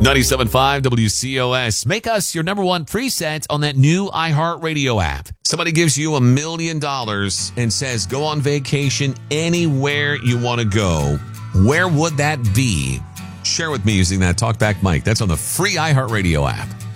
97.5 WCOS. Make us your number one preset on that new iHeartRadio app. Somebody gives you $1 million and says, go on vacation anywhere you want to go. Where would that be? Share with me using that Talkback mic. That's on the free iHeartRadio app.